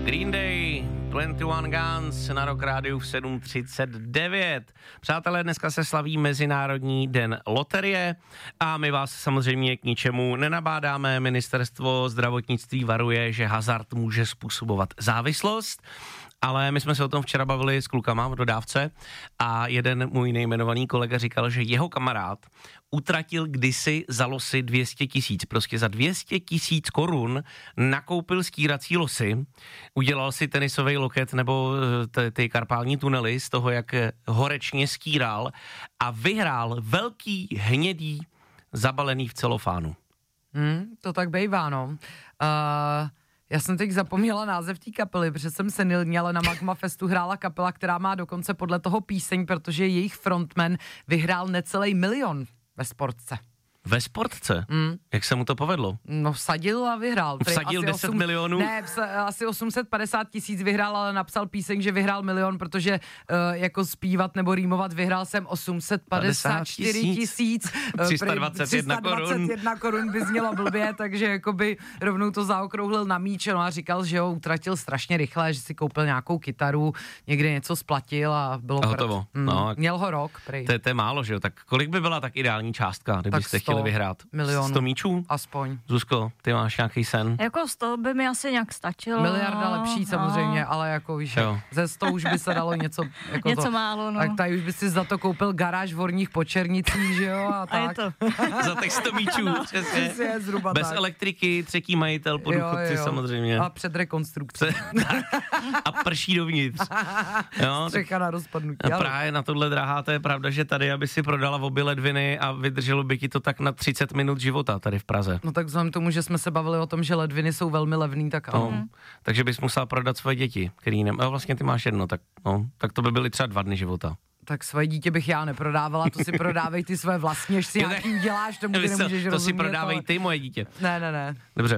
Green Day, 21 Guns na Rock Rádiu v 7:39. Přátelé, dneska se slaví Mezinárodní den loterie a my vás samozřejmě k ničemu nenabádáme. Ministerstvo zdravotnictví varuje, že hazard může způsobovat závislost, ale my jsme se o tom včera bavili s klukama v dodávce a jeden můj nejmenovaný kolega říkal, že jeho kamarád utratil kdysi za losy 200 000. Prostě za 200 000 korun nakoupil skírací losy, udělal si tenisový loket nebo ty karpální tunely z toho, jak horečně skíral a vyhrál velký hnědý zabalený v celofánu. To tak bejvá, no. Já jsem teď zapomněla název té kapely, protože jsem senilní, ale na Magma Festu hrála kapela, která má dokonce podle toho píseň, protože jejich frontman vyhrál necelý 1 milion ve sportce. Ve sportce? Jak se mu to povedlo? No vsadil a vyhrál. Vsadil 10 milionů? Ne, asi 850 000 vyhrál, ale napsal píseň, že vyhrál 1 milion, protože jako zpívat nebo rýmovat vyhrál jsem 854 321 korun by znělo blbě, takže jakoby rovnou to zaokrouhlil na míč a říkal, že ho utratil strašně rychle, že si koupil nějakou kytaru, někde něco splatil a bylo hotovo. Měl ho rok, prej. To je málo, že jo? Tak kolik by byla tak ideální částka, kdybyste chtěli vyhrát? Milionů. 100 míčů? Aspoň. Zuzko, ty máš nějaký sen? Jako 100 by mi asi nějak stačilo. 1 miliarda lepší samozřejmě, ale jako víš, ze 100 už by se dalo něco jako něco to. málo, no. Tak tady už by si za to koupil garáž v Horních Počernicích, že jo, a tak. A je to. Za těch 100 míčů, přesně. Zhruba bez tak. elektriky, třetí majitel po důchodci samozřejmě. A před rekonstrukcí. A prší dovnitř. Jo, Střecha na rozpadnutí. a právě na tohle, drahá, to je pravda, že tady, aby si prodala obě ledviny a vydrželo by ti to tak na 30 minut života tady v Praze. No tak vzhledem k tomu, že jsme se bavili o tom, že ledviny jsou velmi levný, tak ano. Takže bys musela prodat svoje děti, který vlastně ty máš jedno, tak to by byly třeba 2 dny života. Tak svoje dítě bych já neprodávala, to si prodávej ty své vlastní, až si nějaký uděláš, tomu ty nemůžeš rozumět. To si prodávej ty, moje dítě. Ne. Dobře.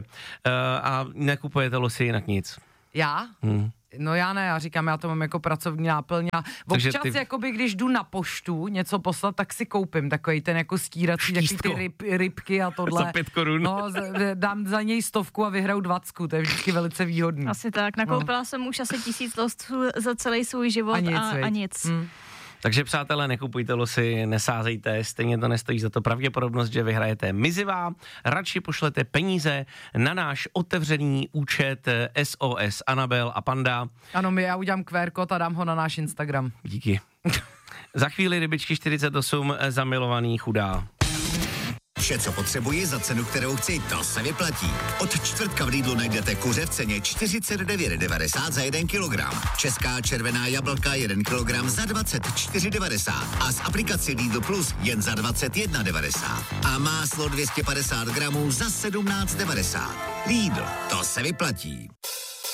A nekupujete losy jinak nic? Já? No já ne, já říkám, já to mám jako pracovní náplň a občas jakoby, když jdu na poštu něco poslat, tak si koupím takovej ten jako stírací, taky ty rybky a tohle. Za 5 korun. No, dám za něj 100 a vyhraju 20, to je vždycky velice výhodný. Asi tak, nakoupila jsem už asi 1000 losů za celý svůj život a nic. Takže přátelé, nekupujte losy, nesázejte, stejně to nestojí za to pravděpodobnost, že vyhrajete mizivá. Radši pošlete peníze na náš otevřený účet SOS Anabel a Panda. Ano, já udělám QR kód a dám ho na náš Instagram. Díky. Za chvíli Rybičky 48, zamilovaný chudá. Vše, co potřebuji za cenu, kterou chci, to se vyplatí. Od čtvrtka v Lidlu najdete kuře v ceně 49,90 za 1 kilogram. Česká červená jablka 1 kilogram za 24,90 a z aplikaci Lidl Plus jen za 21,90. A máslo 250 gramů za 17,90. Lidl, to se vyplatí.